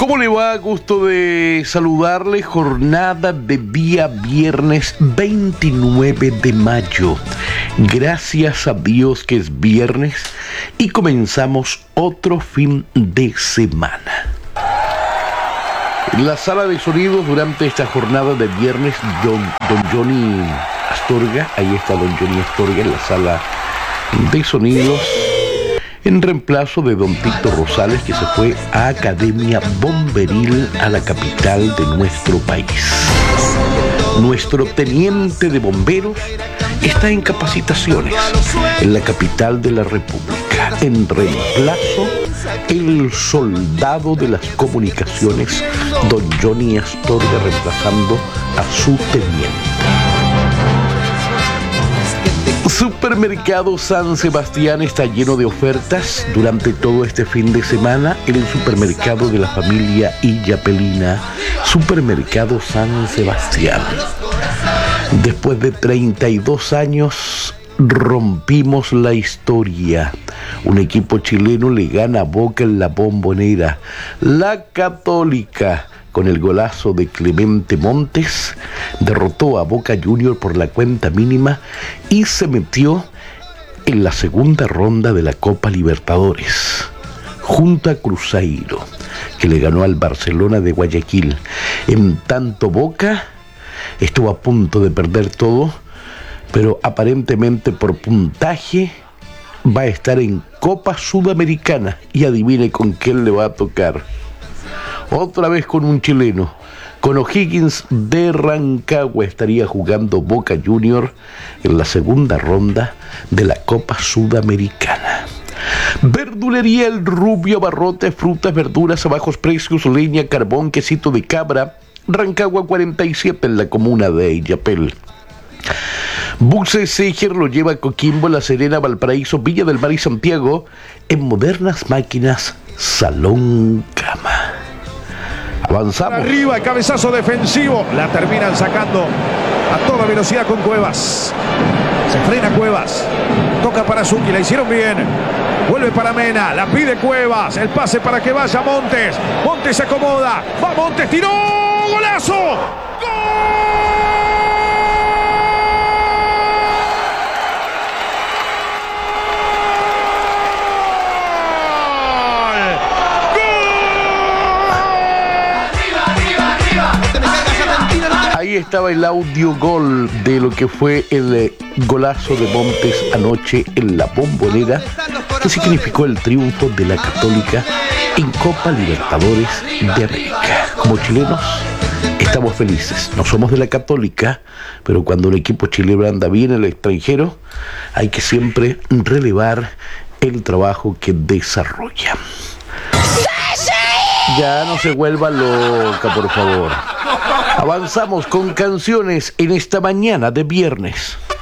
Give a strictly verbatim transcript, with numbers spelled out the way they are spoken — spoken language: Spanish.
¿Cómo le va? Gusto de saludarle. Jornada de día viernes veintinueve de mayo. Gracias a Dios que es viernes y comenzamos otro fin de semana. En la sala de sonidos durante esta jornada de viernes, don, don Johnny Astorga, ahí está don Johnny Astorga en la sala de sonidos, en reemplazo de don Tito Rosales, que se fue a Academia Bomberil, a la capital de nuestro país. Nuestro teniente de bomberos está en capacitaciones en la capital de la República. En reemplazo, el soldado de las comunicaciones, don Johnny Astorga, reemplazando a su teniente. Supermercado San Sebastián está lleno de ofertas durante todo este fin de semana. El supermercado de la familia Illapelina, Supermercado San Sebastián. Después de treinta y dos años, rompimos la historia. Un equipo chileno le gana a Boca en la Bombonera. La Católica, con el golazo de Clemente Montes, derrotó a Boca Juniors por la cuenta mínima y se metió en la segunda ronda de la Copa Libertadores, junto a Cruzeiro, que le ganó al Barcelona de Guayaquil. En tanto, Boca estuvo a punto de perder todo, pero aparentemente por puntaje va a estar en Copa Sudamericana, y adivine con quién le va a tocar. Otra vez con un chileno, con O'Higgins de Rancagua estaría jugando Boca Juniors en la segunda ronda de la Copa Sudamericana. Verdulería El Rubio, abarrotes, frutas, verduras a bajos precios, leña, carbón, quesito de cabra. Rancagua cuarenta y siete, en la comuna de Illapel. Buses Eger lo lleva a Coquimbo, La Serena, Valparaíso, Villa del Mar y Santiago en modernas máquinas Salón Cama. Avanzamos. Arriba, el cabezazo defensivo. La terminan sacando a toda velocidad con Cuevas. Se frena Cuevas. Toca para Zucchi, la hicieron bien. Vuelve para Mena, la pide Cuevas. El pase para que vaya Montes. Montes se acomoda. Va Montes, tiró. ¡Golazo! ¡Gol! Ahí estaba el audio gol de lo que fue el eh, golazo de Montes anoche en la Bombonera, que significó el triunfo de la Católica en Copa Libertadores de América. Como chilenos estamos felices. No somos de la Católica, pero cuando un equipo chileno anda bien en el extranjero, hay que siempre relevar el trabajo que desarrolla. Ya no se vuelva loca, por favor. Avanzamos con canciones en esta mañana de viernes.